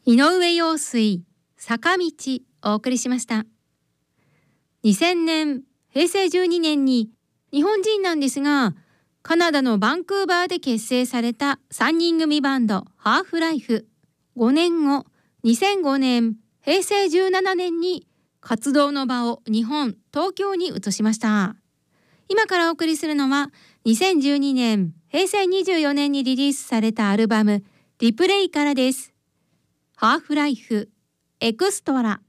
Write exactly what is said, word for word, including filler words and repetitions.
井上陽水坂道お送りしました。にせんねんへいせいじゅうにねんに日本人なんですがカナダのバンクーバーで結成されたさんにん組バンドハーフライフ。ごねんごにせんごねんへいせいじゅうななねんに活動の場を日本東京に移しました。今からお送りするのはにせんじゅうにねんへいせいにじゅうよねんにリリースされたアルバムリプレイからです。ハーフライフエクストラ。